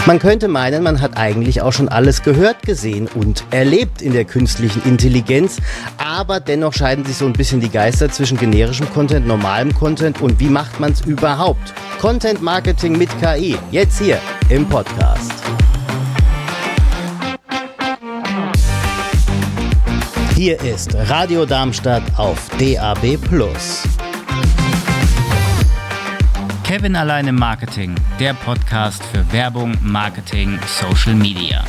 Man könnte meinen, man hat eigentlich auch schon alles gehört, gesehen und erlebt in der künstlichen Intelligenz, aber dennoch scheiden sich so ein bisschen die Geister zwischen generischem Content, normalem Content und wie macht man es überhaupt? Content Marketing mit KI, jetzt hier im Podcast. Hier ist Radio Darmstadt auf DAB+. Kevin allein im Marketing, der Podcast für Werbung, Marketing, Social Media.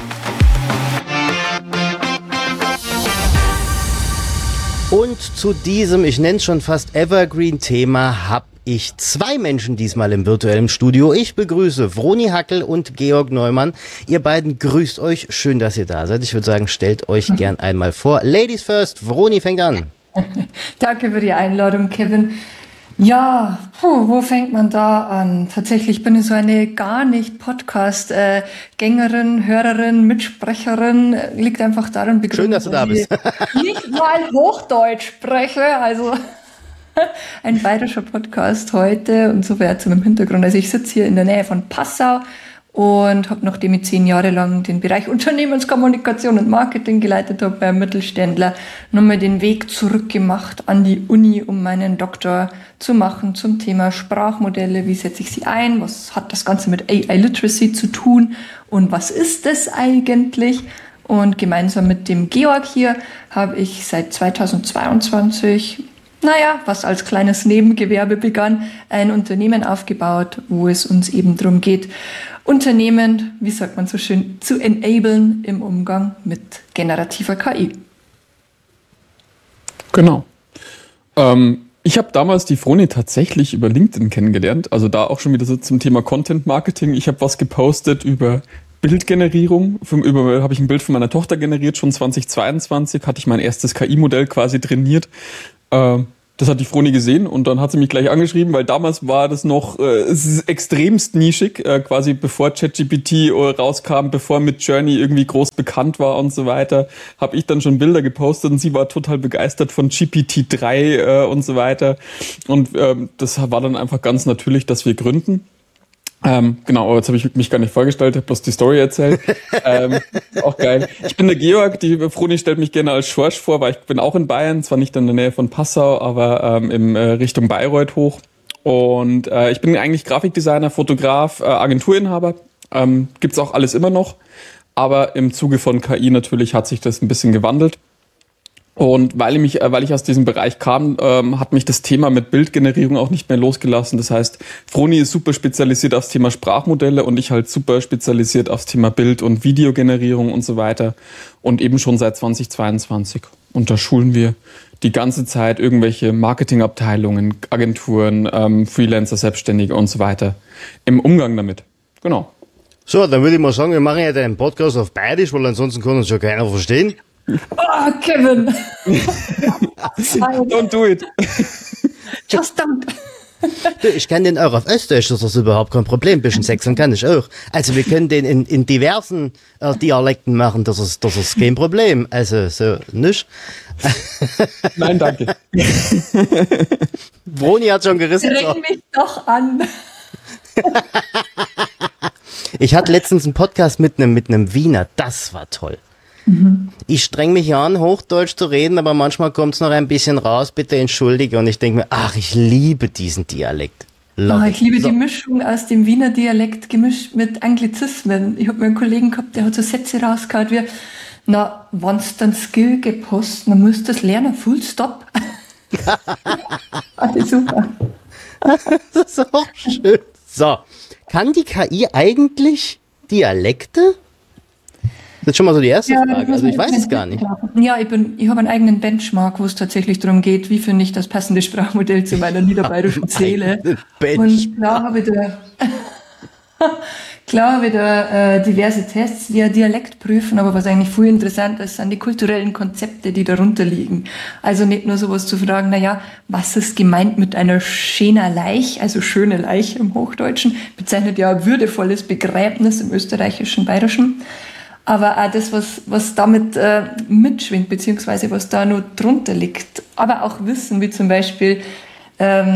Und zu diesem, ich nenne es schon fast Evergreen-Thema, habe ich zwei Menschen diesmal im virtuellen Studio. Ich begrüße Vroni Hackel und Georg Neumann. Ihr beiden grüßt euch. Schön, dass ihr da seid. Ich würde sagen, stellt euch gern einmal vor. Ladies first, Vroni fängt an. Danke für die Einladung, Kevin. Ja, wo fängt man da an? Tatsächlich bin ich so eine gar nicht Podcast-Gängerin, Hörerin, Mitsprecherin. Liegt einfach daran begründet, schön, dass du da bist. Nicht mal Hochdeutsch spreche, also ein bayerischer Podcast heute und so weiter zum Hintergrund. Also ich sitze hier in der Nähe von Passau und habe, nachdem ich 10 Jahre lang den Bereich Unternehmenskommunikation und Marketing geleitet habe bei einem Mittelständler, nochmal den Weg zurückgemacht an die Uni, um meinen Doktor zu machen zum Thema Sprachmodelle. Wie setze ich sie ein? Was hat das Ganze mit AI Literacy zu tun? Und was ist es eigentlich? Und gemeinsam mit dem Georg hier habe ich seit 2022, was als kleines Nebengewerbe begann, ein Unternehmen aufgebaut, wo es uns eben darum geht, Unternehmen, wie sagt man so schön, zu enablen im Umgang mit generativer KI. Genau. Ich habe damals die Vroni tatsächlich über LinkedIn kennengelernt, also da auch schon wieder so zum Thema Content Marketing. Ich habe was gepostet über Bildgenerierung, habe ich ein Bild von meiner Tochter generiert, schon 2022 hatte ich mein erstes KI-Modell quasi trainiert. Das hat die Vroni gesehen und dann hat sie mich gleich angeschrieben, weil damals war das noch es ist extremst nischig, quasi bevor ChatGPT rauskam, bevor Midjourney irgendwie groß bekannt war und so weiter, habe ich dann schon Bilder gepostet und sie war total begeistert von GPT-3 und so weiter. Und das war dann einfach ganz natürlich, dass wir gründen. Genau, aber jetzt habe ich mich gar nicht vorgestellt, habe bloß die Story erzählt. Auch geil. Ich bin der Georg, die Vroni stellt mich gerne als Schorsch vor, weil ich bin auch in Bayern, zwar nicht in der Nähe von Passau, aber in Richtung Bayreuth hoch. Und ich bin eigentlich Grafikdesigner, Fotograf, Agenturinhaber. Gibt's auch alles immer noch, aber im Zuge von KI natürlich hat sich das ein bisschen gewandelt. Und weil ich aus diesem Bereich kam, hat mich das Thema mit Bildgenerierung auch nicht mehr losgelassen. Das heißt, Vroni ist super spezialisiert aufs Thema Sprachmodelle und ich halt super spezialisiert aufs Thema Bild- und Videogenerierung und so weiter. Und eben schon seit 2022. Und da schulen wir die ganze Zeit irgendwelche Marketingabteilungen, Agenturen, Freelancer, Selbstständige und so weiter im Umgang damit. Genau. So, dann würde ich mal sagen, wir machen ja den Podcast auf Bayerisch, weil ansonsten kann uns ja keiner verstehen. Oh, Kevin! Don't do it! Just don't! Du, ich kann den auch auf Österreich, das ist überhaupt kein Problem. Bisschen Sächseln kann ich auch. Also wir können den in diversen Dialekten machen, das ist kein Problem. Also so nicht. Nein, danke. Vroni hat schon gerissen. Dräng mich doch an! Ich hatte letztens einen Podcast mit einem Wiener, das war toll. Ich streng mich an, Hochdeutsch zu reden, aber manchmal kommt es noch ein bisschen raus, bitte entschuldige. Und ich denke mir, ich liebe diesen Dialekt. Ich liebe die Mischung aus dem Wiener Dialekt gemischt mit Anglizismen. Ich habe mir einen Kollegen gehabt, der hat so Sätze rausgehauen wie, wenn's dann Skill gepasst, dann musst du das lernen, full stop. Das ist super. Das ist auch schön. So, kann die KI eigentlich Dialekte? Das ist schon mal so die erste Frage. Also ich weiß es gar nicht. Ja, ich habe einen eigenen Benchmark, wo es tatsächlich darum geht, wie finde ich das passende Sprachmodell zu meiner niederbayerischen Seele. Und klar habe ich da diverse Tests, die ja Dialekt prüfen, aber was eigentlich viel interessanter ist, sind die kulturellen Konzepte, die darunter liegen. Also nicht nur sowas zu fragen, was ist gemeint mit einer schöner Leich, also schöne Leiche im Hochdeutschen, bezeichnet ja ein würdevolles Begräbnis im österreichischen, bayerischen. Aber auch das, was damit mitschwingt, beziehungsweise was da nur drunter liegt. Aber auch Wissen, wie zum Beispiel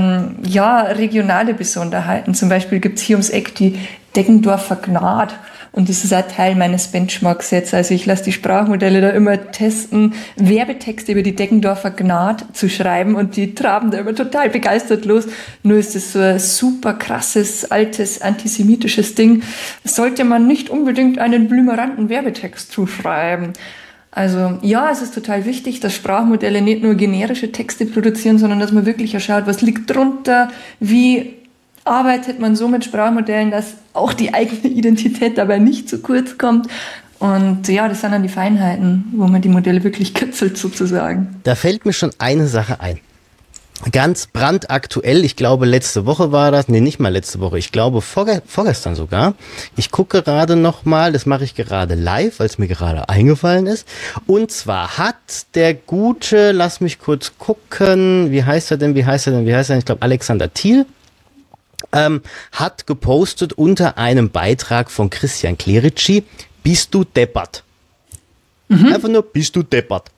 regionale Besonderheiten. Zum Beispiel gibt's hier ums Eck die Deggendorfer Gnad. Und das ist auch Teil meines Benchmarks jetzt. Also ich lasse die Sprachmodelle da immer testen, Werbetexte über die Deggendorfer Gnad zu schreiben und die traben da immer total begeistert los. Nur ist das so ein super krasses, altes, antisemitisches Ding. Sollte man nicht unbedingt einen blümeranten Werbetext zuschreiben. Also ja, es ist total wichtig, dass Sprachmodelle nicht nur generische Texte produzieren, sondern dass man wirklich schaut, was liegt drunter, wie arbeitet man so mit Sprachmodellen, dass auch die eigene Identität dabei nicht zu kurz kommt. Und ja, das sind dann die Feinheiten, wo man die Modelle wirklich kitzelt sozusagen. Da fällt mir schon eine Sache ein. Ganz brandaktuell, ich glaube letzte Woche war das, nee, nicht mal letzte Woche, ich glaube vorgestern sogar. Ich gucke gerade nochmal, das mache ich gerade live, weil es mir gerade eingefallen ist. Und zwar hat der gute, lass mich kurz gucken, wie heißt er denn, ich glaube Alexander Thiel, hat gepostet unter einem Beitrag von Christian Clerici, bist du deppert? Einfach nur, bist du deppert?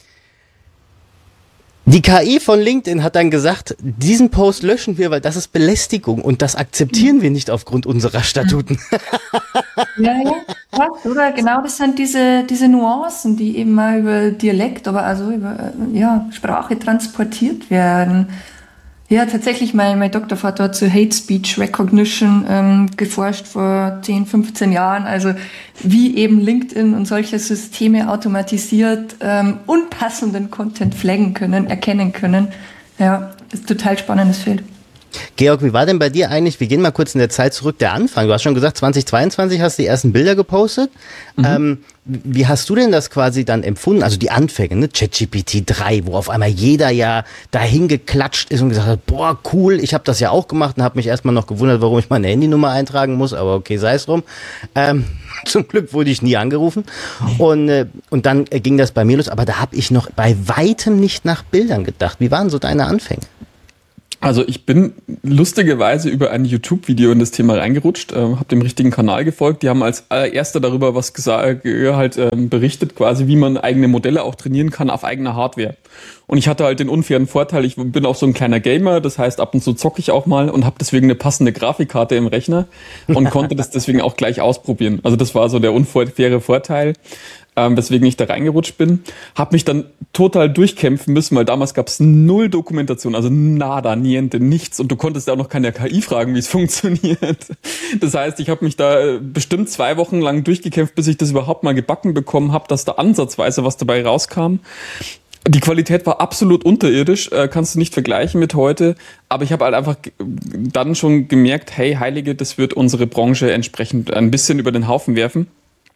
Die KI von LinkedIn hat dann gesagt, diesen Post löschen wir, weil das ist Belästigung und das akzeptieren wir nicht aufgrund unserer Statuten. Ja, oder? Genau, das sind diese Nuancen, die eben mal über Dialekt, aber also über Sprache transportiert werden. Ja, tatsächlich, mein Doktorvater hat zu Hate Speech Recognition geforscht vor 10, 15 Jahren. Also wie eben LinkedIn und solche Systeme automatisiert unpassenden Content flaggen können, erkennen können. Ja, ist ein total spannendes Feld. Georg, wie war denn bei dir eigentlich, wir gehen mal kurz in der Zeit zurück, der Anfang. Du hast schon gesagt, 2022 hast du die ersten Bilder gepostet. Wie hast du denn das quasi dann empfunden? Also die Anfänge, ne? ChatGPT 3, wo auf einmal jeder ja dahin geklatscht ist und gesagt hat, boah, cool, ich habe das ja auch gemacht und habe mich erstmal noch gewundert, warum ich meine Handynummer eintragen muss, aber okay, sei es drum. Zum Glück wurde ich nie angerufen. Und dann ging das bei mir los, aber da habe ich noch bei weitem nicht nach Bildern gedacht. Wie waren so deine Anfänge? Also ich bin lustigerweise über ein YouTube-Video in das Thema reingerutscht, habe dem richtigen Kanal gefolgt. Die haben als allererster darüber was gesagt, berichtet quasi, wie man eigene Modelle auch trainieren kann auf eigener Hardware. Und ich hatte halt den unfairen Vorteil, ich bin auch so ein kleiner Gamer, das heißt ab und zu zocke ich auch mal und habe deswegen eine passende Grafikkarte im Rechner und konnte das deswegen auch gleich ausprobieren. Also das war so der unfaire Vorteil, weswegen ich da reingerutscht bin. Habe mich dann total durchkämpfen müssen, weil damals gab es null Dokumentation, also nada, niente, nichts. Und du konntest ja auch noch keine KI fragen, wie es funktioniert. Das heißt, ich habe mich da bestimmt 2 Wochen lang durchgekämpft, bis ich das überhaupt mal gebacken bekommen habe, dass da ansatzweise was dabei rauskam. Die Qualität war absolut unterirdisch, kannst du nicht vergleichen mit heute. Aber ich habe halt einfach dann schon gemerkt, hey, Heilige, das wird unsere Branche entsprechend ein bisschen über den Haufen werfen.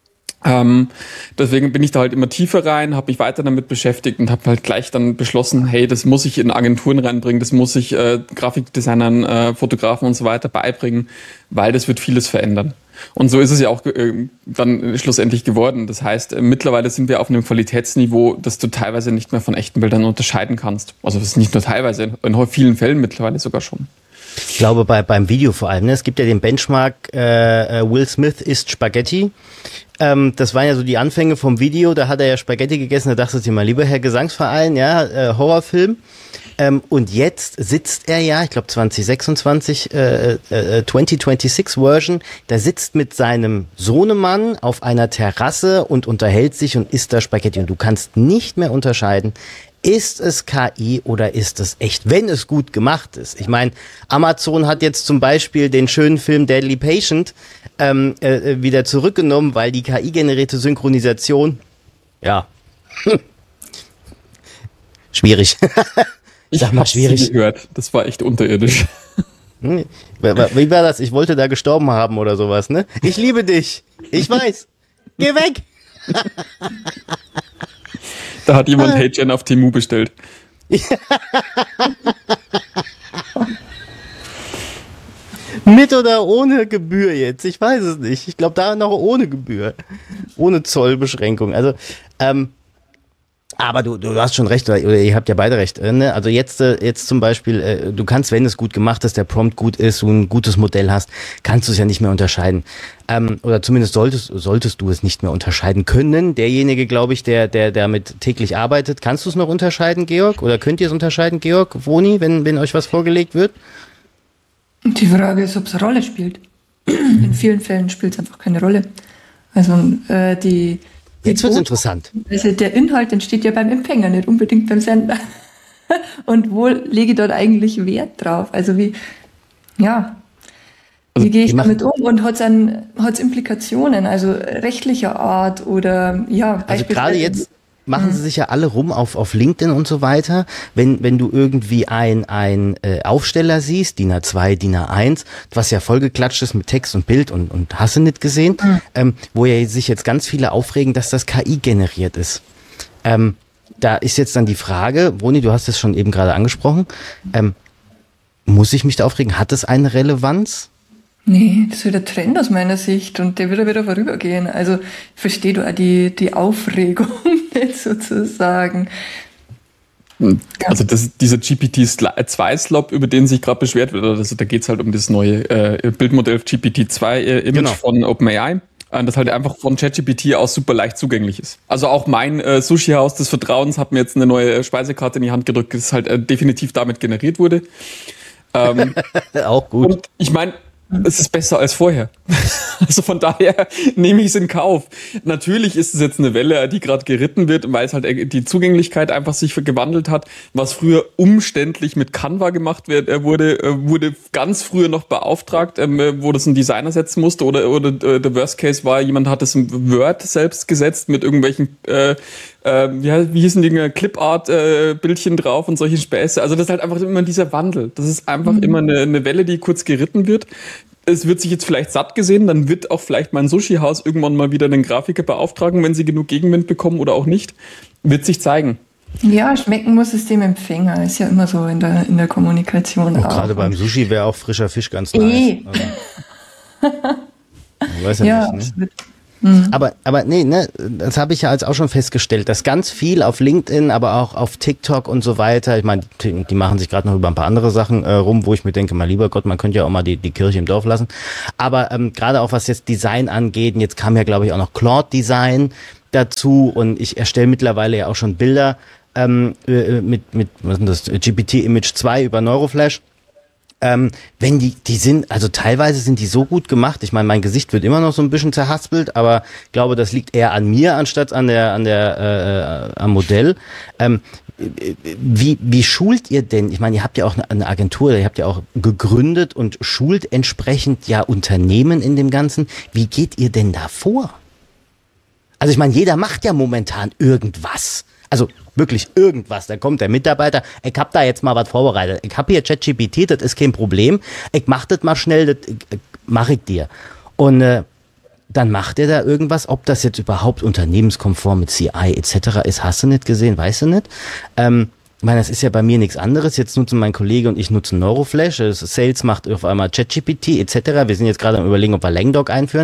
Deswegen bin ich da halt immer tiefer rein, habe mich weiter damit beschäftigt und habe halt gleich dann beschlossen, hey, das muss ich in Agenturen reinbringen, das muss ich Grafikdesignern, Fotografen und so weiter beibringen, weil das wird vieles verändern. Und so ist es ja auch dann schlussendlich geworden. Das heißt, mittlerweile sind wir auf einem Qualitätsniveau, das du teilweise nicht mehr von echten Bildern unterscheiden kannst. Also das ist nicht nur teilweise, in vielen Fällen mittlerweile sogar schon. Ich glaube, beim Video vor allem, ne? Es gibt ja den Benchmark, Will Smith isst Spaghetti. Das waren ja so die Anfänge vom Video, da hat er ja Spaghetti gegessen, da dachte ich dir mal, lieber Herr Gesangsverein, ja, Horrorfilm. Und jetzt sitzt er ja, ich glaube 2026, 2026 Version, da sitzt mit seinem Sohnemann auf einer Terrasse und unterhält sich und isst da Spaghetti. Und du kannst nicht mehr unterscheiden, ist es KI oder ist es echt, wenn es gut gemacht ist. Ich meine, Amazon hat jetzt zum Beispiel den schönen Film Deadly Patient wieder zurückgenommen, weil die KI-generierte Synchronisation, ja, schwierig. Ich habe schwierig gehört, das war echt unterirdisch. Wie war das? Ich wollte da gestorben haben oder sowas, ne? Ich liebe dich. Ich weiß. Geh weg. Da hat jemand HeyGen auf Temu bestellt. Mit oder ohne Gebühr jetzt? Ich weiß es nicht. Ich glaube, da noch ohne Gebühr. Ohne Zollbeschränkung. Also, aber du hast schon recht, oder ihr habt ja beide recht. Ne? Also jetzt zum Beispiel, du kannst, wenn es gut gemacht ist, der Prompt gut ist, du ein gutes Modell hast, kannst du es ja nicht mehr unterscheiden. Oder zumindest solltest du es nicht mehr unterscheiden können. Derjenige, glaube ich, der damit täglich arbeitet. Kannst du es noch unterscheiden, Georg? Oder könnt ihr es unterscheiden, Georg, Vroni, wenn euch was vorgelegt wird? Die Frage ist, ob es eine Rolle spielt. In vielen Fällen spielt es einfach keine Rolle. Also Jetzt wird's interessant. Also der Inhalt entsteht ja beim Empfänger, nicht unbedingt beim Sender. Und wo lege ich dort eigentlich Wert drauf? Also wie gehe ich damit um und hat's Implikationen, also rechtlicher Art oder Also gerade jetzt machen sie sich ja alle rum auf LinkedIn und so weiter. Wenn du irgendwie ein Aufsteller siehst, DIN A2, DIN A1, was ja vollgeklatscht ist mit Text und Bild und hast du nicht gesehen, wo ja sich jetzt ganz viele aufregen, dass das KI generiert ist. Da ist jetzt dann die Frage, Vroni, du hast es schon eben gerade angesprochen, muss ich mich da aufregen? Hat es eine Relevanz? Nee, das ist wieder der Trend aus meiner Sicht und der wird ja wieder vorübergehen. Also ich verstehe du auch die Aufregung nicht sozusagen. Also dieser GPT-2-Slop, über den sich gerade beschwert wird, also da geht es halt um das neue Bildmodell GPT-2-Image von OpenAI, das halt einfach von ChatGPT aus super leicht zugänglich ist. Also auch mein Sushi-Haus des Vertrauens hat mir jetzt eine neue Speisekarte in die Hand gedrückt, das halt definitiv damit generiert wurde. Auch gut. Und ich meine, es ist besser als vorher. Also von daher nehme ich es in Kauf. Natürlich ist es jetzt eine Welle, die gerade geritten wird, weil es halt die Zugänglichkeit einfach sich gewandelt hat. Was früher umständlich mit Canva gemacht wurde ganz früher noch beauftragt, wo das ein Designer setzen musste. Oder der Worst Case war, jemand hat es im Word selbst gesetzt mit irgendwelchen wie hießen die, Clipart-Bildchen drauf und solche Späße. Also das ist halt einfach immer dieser Wandel. Das ist einfach immer eine Welle, die kurz geritten wird. Es wird sich jetzt vielleicht satt gesehen, dann wird auch vielleicht mein Sushi-Haus irgendwann mal wieder einen Grafiker beauftragen, wenn sie genug Gegenwind bekommen oder auch nicht. Wird sich zeigen. Ja, schmecken muss es dem Empfänger. Ist ja immer so in der Kommunikation auch. Gerade beim Sushi wäre auch frischer Fisch ganz nice. Also, ich weiß ja nicht, ne? Aber nee, ne, das habe ich ja als auch schon festgestellt, dass ganz viel auf LinkedIn, aber auch auf TikTok und so weiter, ich meine, die machen sich gerade noch über ein paar andere Sachen rum, wo ich mir denke, mal lieber Gott, man könnte ja auch mal die Kirche im Dorf lassen. Aber gerade auch was jetzt Design angeht, und jetzt kam ja glaube ich auch noch Claude Design dazu und ich erstelle mittlerweile ja auch schon Bilder mit was ist das, GPT Image 2 über Neuroflash. Wenn die sind, also teilweise sind die so gut gemacht. Ich meine, mein Gesicht wird immer noch so ein bisschen zerhaspelt, aber ich glaube, das liegt eher an mir anstatt am Modell. Wie schult ihr denn? Ich meine, ihr habt ja auch eine Agentur, ihr habt ja auch gegründet und schult entsprechend ja Unternehmen in dem Ganzen. Wie geht ihr denn da vor? Also ich meine, jeder macht ja momentan irgendwas. Also wirklich irgendwas. Da kommt der Mitarbeiter, ich hab da jetzt mal was vorbereitet. Ich hab hier ChatGPT, das ist kein Problem. Ich mach das mal schnell, das mache ich dir. Und dann macht er da irgendwas, ob das jetzt überhaupt unternehmenskonform mit CI etc. ist, hast du nicht gesehen, weißt du nicht. Ich meine, das ist ja bei mir nichts anderes. Jetzt nutzen mein Kollege und ich nutzen Neuroflash. Sales macht auf einmal ChatGPT etc. Wir sind jetzt gerade am Überlegen, ob wir Langdoc einführen.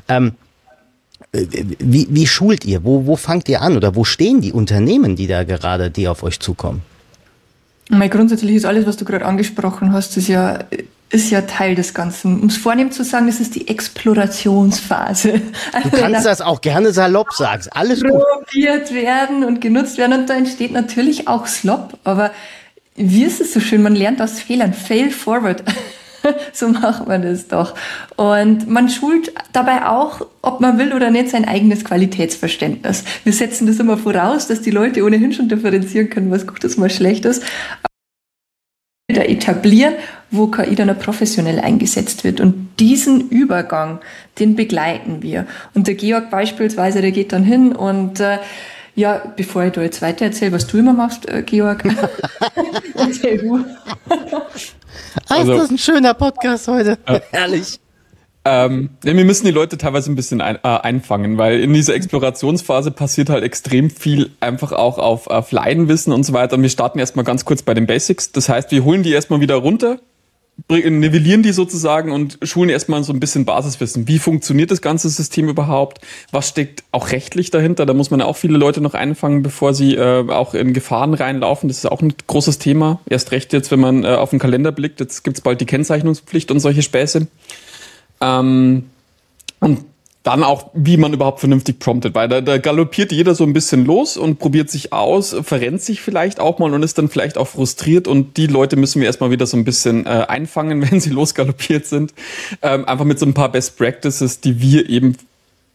Wie schult ihr? Wo fangt ihr an? Oder wo stehen die Unternehmen, die auf euch zukommen? Grundsätzlich ist alles, was du gerade angesprochen hast, ist ja Teil des Ganzen. Um es vornehm zu sagen, das ist die Explorationsphase. Du kannst das auch gerne salopp sagen. Alles gut. Probiert werden und genutzt werden und da entsteht natürlich auch Slop. Aber wie ist es so schön? Man lernt aus Fehlern. Fail forward. So macht man das doch. Und man schult dabei auch, ob man will oder nicht, sein eigenes Qualitätsverständnis. Wir setzen das immer voraus, dass die Leute ohnehin schon differenzieren können, was gut ist, was schlecht ist. Da etablieren, wo KI dann auch professionell eingesetzt wird. Und diesen Übergang, den begleiten wir. Und der Georg beispielsweise, der geht dann hin und bevor ich da jetzt weiter erzähle, was du immer machst, Georg, erzähl du. Also, ist das ein schöner Podcast heute. Herrlich. Wir müssen die Leute teilweise ein bisschen einfangen, weil in dieser Explorationsphase passiert halt extrem viel einfach auch auf Laienwissen und so weiter. Und wir starten erstmal ganz kurz bei den Basics. Das heißt, wir holen die erstmal wieder runter, nivellieren die sozusagen und schulen erstmal so ein bisschen Basiswissen. Wie funktioniert das ganze System überhaupt? Was steckt auch rechtlich dahinter? Da muss man auch viele Leute noch einfangen, bevor sie auch in Gefahren reinlaufen. Das ist auch ein großes Thema. Erst recht jetzt, wenn man auf den Kalender blickt. Jetzt gibt's bald die Kennzeichnungspflicht und solche Späße. Und dann auch, wie man überhaupt vernünftig promptet, weil da galoppiert jeder so ein bisschen los und probiert sich aus, verrennt sich vielleicht auch mal und ist dann vielleicht auch frustriert und die Leute müssen wir erstmal wieder so ein bisschen einfangen, wenn sie losgaloppiert sind. Einfach mit so ein paar Best Practices, die wir eben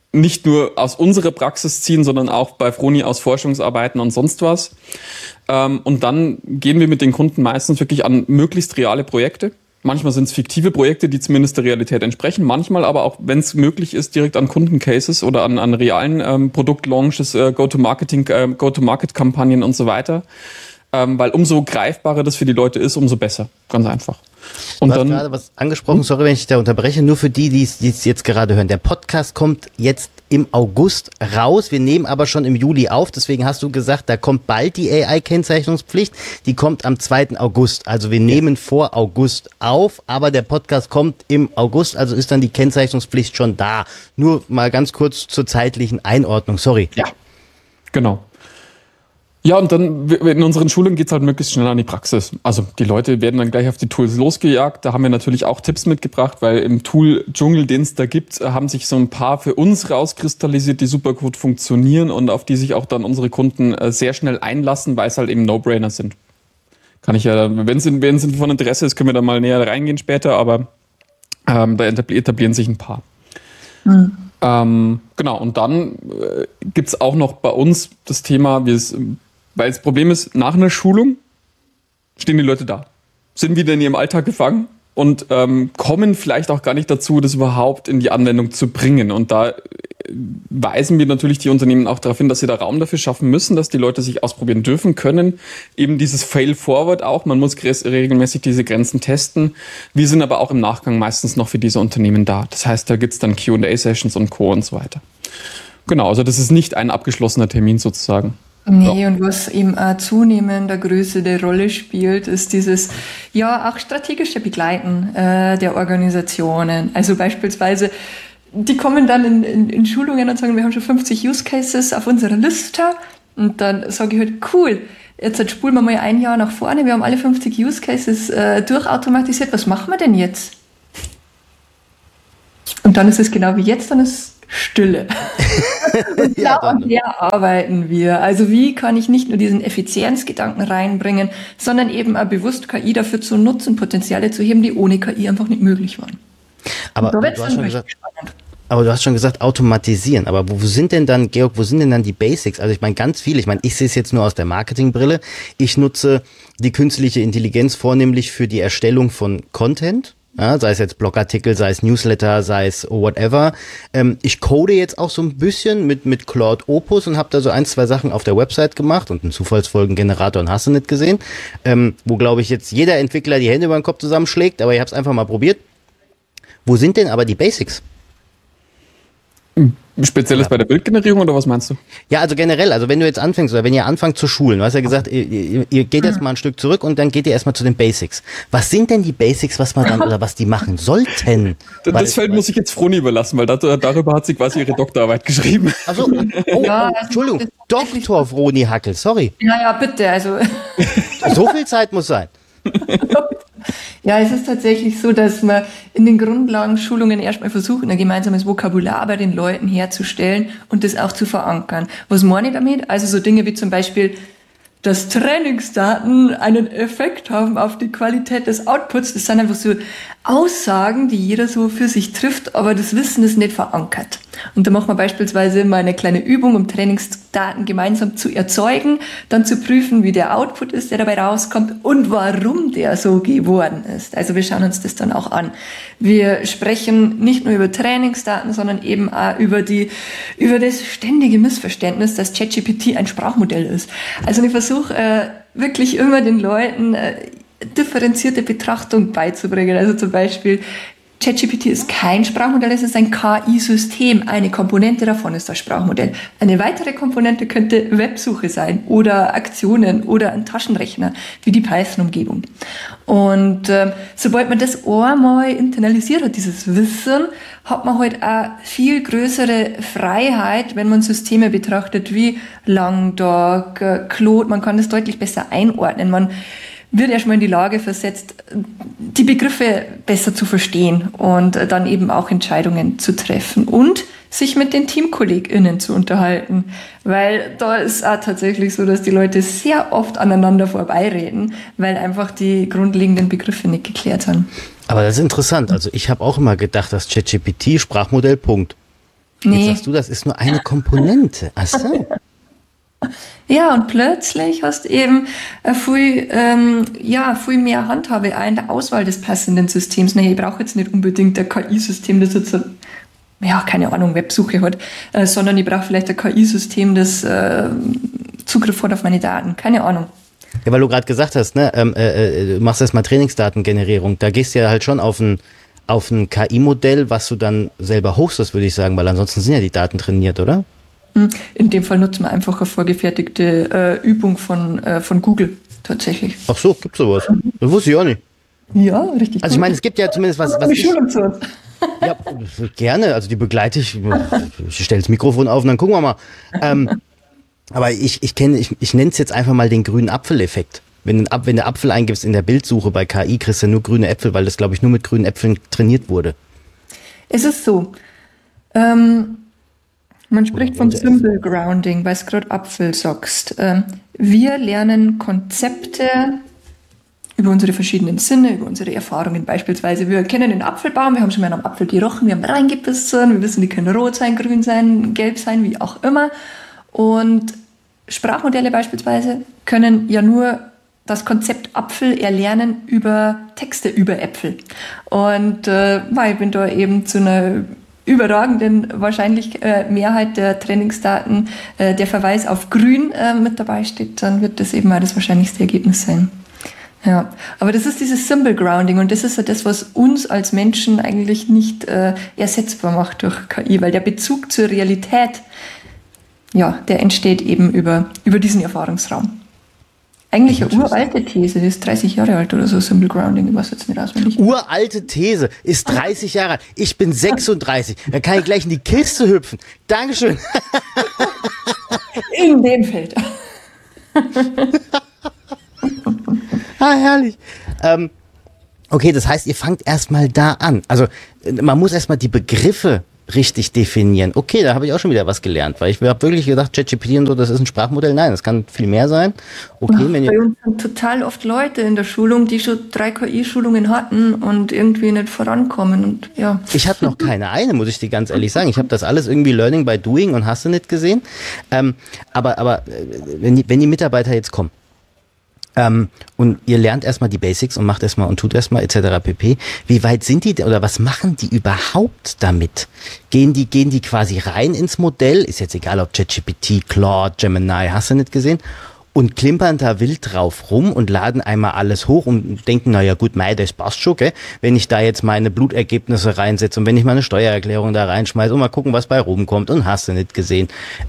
nicht nur aus unserer Praxis ziehen, sondern auch bei Froni aus Forschungsarbeiten und sonst was. Und dann gehen wir mit den Kunden meistens wirklich an möglichst reale Projekte. Manchmal sind es fiktive Projekte, die zumindest der Realität entsprechen. Manchmal aber auch, wenn es möglich ist, direkt an Kundencases oder an realen Produktlaunches, Go-to-Market-Kampagnen und so weiter. Weil umso greifbarer das für die Leute ist, umso besser. Ganz einfach. Und du hast gerade was angesprochen, sorry, wenn ich da unterbreche, nur für die es jetzt gerade hören. Der Podcast kommt jetzt im August raus, wir nehmen aber schon im Juli auf, deswegen hast du gesagt, da kommt bald die AI-Kennzeichnungspflicht, die kommt am 2. August, also wir nehmen vor August auf, aber der Podcast kommt im August, also ist dann die Kennzeichnungspflicht schon da. Nur mal ganz kurz zur zeitlichen Einordnung, sorry. Ja, genau. Ja, und dann in unseren Schulungen geht's halt möglichst schnell an die Praxis. Also die Leute werden dann gleich auf die Tools losgejagt. Da haben wir natürlich auch Tipps mitgebracht, weil im Tool-Dschungel, den es da gibt, haben sich so ein paar für uns rauskristallisiert, die super gut funktionieren und auf die sich auch dann unsere Kunden sehr schnell einlassen, weil es halt eben No-Brainer sind. Kann ich ja, wenn es von Interesse ist, können wir da mal näher reingehen später, aber da etablieren sich ein paar. Genau, und dann gibt's auch noch bei uns das Thema, weil das Problem ist, nach einer Schulung stehen die Leute da, sind wieder in ihrem Alltag gefangen und kommen vielleicht auch gar nicht dazu, das überhaupt in die Anwendung zu bringen. Und da weisen wir natürlich die Unternehmen auch darauf hin, dass sie da Raum dafür schaffen müssen, dass die Leute sich ausprobieren dürfen können. Eben dieses Fail-Forward auch, man muss regelmäßig diese Grenzen testen. Wir sind aber auch im Nachgang meistens noch für diese Unternehmen da. Das heißt, da gibt's dann Q&A-Sessions und Co. und so weiter. Genau, also das ist nicht ein abgeschlossener Termin sozusagen. Nee, und was eben auch zunehmend eine größere Rolle spielt, ist dieses, ja, auch strategische Begleiten der Organisationen. Also beispielsweise, die kommen dann in Schulungen und sagen, wir haben schon 50 Use Cases auf unserer Liste. Und dann sage ich halt, cool, jetzt spulen wir mal ein Jahr nach vorne, wir haben alle 50 Use Cases durchautomatisiert, was machen wir denn jetzt? Und dann ist es genau wie jetzt, dann ist Stille. Und her arbeiten wir. Also wie kann ich nicht nur diesen Effizienzgedanken reinbringen, sondern eben auch bewusst KI dafür zu nutzen, Potenziale zu heben, die ohne KI einfach nicht möglich waren. Aber du hast schon gesagt, automatisieren. Aber wo sind denn dann, Georg, wo sind denn dann die Basics? Also ich meine, ganz viel. Ich meine, ich sehe es jetzt nur aus der Marketingbrille. Ich nutze die künstliche Intelligenz vornehmlich für die Erstellung von Content. Ja, sei es jetzt Blogartikel, sei es Newsletter, sei es whatever. Ich code jetzt auch so ein bisschen mit Claude Opus und habe da so 1, 2 Sachen auf der Website gemacht und einen Zufallsfolgengenerator und hast du nicht gesehen, wo, glaube ich, jetzt jeder Entwickler die Hände über den Kopf zusammenschlägt, aber ich habe es einfach mal probiert. Wo sind denn aber die Basics? Spezielles bei der Bildgenerierung oder was meinst du? Ja, also generell, also wenn du jetzt anfängst oder wenn ihr anfangt zu schulen, du hast ja gesagt, ihr geht jetzt mal ein Stück zurück und dann geht ihr erstmal zu den Basics. Was sind denn die Basics, was man dann oder was die machen sollten? Das Feld muss ich jetzt Froni überlassen, weil darüber hat sie quasi ihre Doktorarbeit geschrieben. Achso, Entschuldigung, Dr. Froni Hackel, sorry. Ja, bitte, also. So viel Zeit muss sein. Ja, es ist tatsächlich so, dass wir in den Grundlagenschulungen erstmal versuchen, ein gemeinsames Vokabular bei den Leuten herzustellen und das auch zu verankern. Was meine ich damit? Also so Dinge wie zum Beispiel, dass Trainingsdaten einen Effekt haben auf die Qualität des Outputs. Das sind einfach so Aussagen, die jeder so für sich trifft, aber das Wissen ist nicht verankert. Und da machen wir beispielsweise mal eine kleine Übung, um Trainingsdaten gemeinsam zu erzeugen, dann zu prüfen, wie der Output ist, der dabei rauskommt und warum der so geworden ist. Also wir schauen uns das dann auch an. Wir sprechen nicht nur über Trainingsdaten, sondern eben auch über das ständige Missverständnis, dass ChatGPT ein Sprachmodell ist. Also ich versuche wirklich immer den Leuten differenzierte Betrachtung beizubringen. Also zum Beispiel, ChatGPT ist kein Sprachmodell, es ist ein KI-System. Eine Komponente davon ist das Sprachmodell. Eine weitere Komponente könnte Websuche sein oder Aktionen oder ein Taschenrechner, wie die Python-Umgebung. Und sobald man das einmal internalisiert hat, dieses Wissen, hat man halt auch viel größere Freiheit, wenn man Systeme betrachtet wie Langdog, Claude. Man kann das deutlich besser einordnen. Man wird erstmal in die Lage versetzt, die Begriffe besser zu verstehen und dann eben auch Entscheidungen zu treffen und sich mit den TeamkollegInnen zu unterhalten. Weil da ist auch tatsächlich so, dass die Leute sehr oft aneinander vorbeireden, weil einfach die grundlegenden Begriffe nicht geklärt sind. Aber das ist interessant. Also ich habe auch immer gedacht, dass ChatGPT Sprachmodell, Punkt. Nee. Jetzt sagst du, das ist nur eine Komponente. Ach so. Ja, und plötzlich hast du eben viel mehr Handhabe auch in der Auswahl des passenden Systems. Nee, ich brauche jetzt nicht unbedingt ein KI-System, das jetzt keine Ahnung, Websuche hat, sondern ich brauche vielleicht ein KI-System, das Zugriff hat auf meine Daten. Keine Ahnung. Ja, weil du gerade gesagt hast, ne, du machst erstmal Trainingsdatengenerierung. Da gehst du ja halt schon auf ein KI-Modell, was du dann selber hostest, würde ich sagen, weil ansonsten sind ja die Daten trainiert, oder? In dem Fall nutzen wir einfach eine vorgefertigte Übung von Google tatsächlich. Ach so, gibt's sowas? Das wusste ich auch nicht. Ja, richtig. Also ich meine, es gibt ja zumindest was die Schulung zu uns. Ja, gerne, also die begleite ich. Ich stelle das Mikrofon auf und dann gucken wir mal. Aber ich nenne es jetzt einfach mal den grünen Apfeleffekt. Wenn du Apfel eingibst in der Bildsuche bei KI, kriegst du nur grüne Äpfel, weil das, glaube ich, nur mit grünen Äpfeln trainiert wurde. Es ist so. Man spricht von Symbol Grounding, weil du gerade Apfel sagst. Wir lernen Konzepte über unsere verschiedenen Sinne, über unsere Erfahrungen beispielsweise. Wir kennen den Apfelbaum, wir haben schon mal einen Apfel gerochen, wir haben reingebissen, wir wissen, die können rot sein, grün sein, gelb sein, wie auch immer. Und Sprachmodelle beispielsweise können ja nur das Konzept Apfel erlernen über Texte über Äpfel. Und ich bin da eben zu einer überragenden wahrscheinlich Mehrheit der Trainingsdaten der Verweis auf grün mit dabei steht, dann wird das eben auch das wahrscheinlichste Ergebnis sein. Ja, aber das ist dieses Symbol Grounding und das ist ja das, was uns als Menschen eigentlich nicht ersetzbar macht durch KI, weil der Bezug zur Realität, ja, der entsteht eben über diesen Erfahrungsraum. Eigentlich eine uralte These, die ist 30 Jahre alt oder so, Symbol Grounding, ich weiß jetzt nicht auswendig. Uralte These, ist 30 Jahre alt. Ich bin 36, dann kann ich gleich in die Kiste hüpfen. Dankeschön. In dem Feld. Herrlich. Okay, das heißt, ihr fangt erstmal da an. Also man muss erstmal die Begriffe richtig definieren. Okay, da habe ich auch schon wieder was gelernt, weil ich habe wirklich gedacht, ChatGPT und so, das ist ein Sprachmodell. Nein, das kann viel mehr sein. Okay, wenn bei uns sind total oft Leute in der Schulung, die schon 3 KI-Schulungen hatten und irgendwie nicht vorankommen. Und ja. Ich hatte noch keine eine, muss ich dir ganz ehrlich sagen. Ich habe das alles irgendwie Learning by Doing und hast du nicht gesehen. Aber wenn die Mitarbeiter jetzt kommen, und ihr lernt erstmal die Basics und macht erstmal und tut erstmal etc. pp. Wie weit sind die oder was machen die überhaupt damit? Gehen die quasi rein ins Modell? Ist jetzt egal, ob ChatGPT, Claude, Gemini, hast du nicht gesehen? Und klimpern da wild drauf rum und laden einmal alles hoch und denken, naja gut, das passt schon, gell? Wenn ich da jetzt meine Blutergebnisse reinsetze und wenn ich meine Steuererklärung da reinschmeiße und mal gucken, was bei rumkommt und hast du nicht gesehen.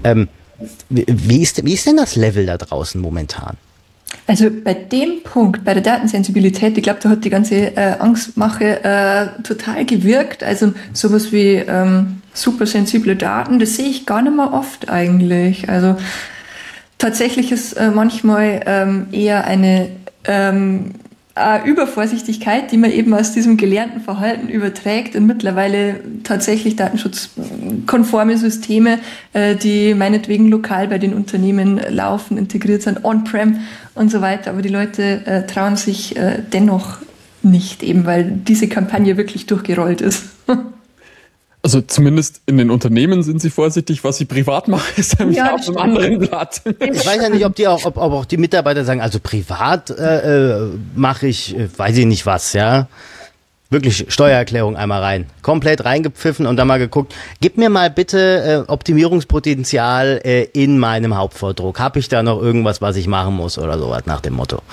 Wie ist denn das Level da draußen momentan? Also bei dem Punkt, bei der Datensensibilität, ich glaube, da hat die ganze Angstmache total gewirkt. Also sowas wie super sensible Daten, das sehe ich gar nicht mehr oft eigentlich. Also tatsächlich ist manchmal eher eine Übervorsichtigkeit, die man eben aus diesem gelernten Verhalten überträgt und mittlerweile tatsächlich datenschutzkonforme Systeme, die meinetwegen lokal bei den Unternehmen laufen, integriert sind, on-prem und so weiter. Aber die Leute trauen sich dennoch nicht, eben weil diese Kampagne wirklich durchgerollt ist. Also zumindest in den Unternehmen sind sie vorsichtig, was sie privat machen, ist auf einem anderen Blatt. Ich weiß ja nicht, ob auch die Mitarbeiter sagen, also privat mache ich, weiß ich nicht was, ja. Wirklich Steuererklärung einmal rein. Komplett reingepfiffen und dann mal geguckt, gib mir mal bitte Optimierungspotenzial in meinem Hauptvordruck. Habe ich da noch irgendwas, was ich machen muss oder sowas nach dem Motto?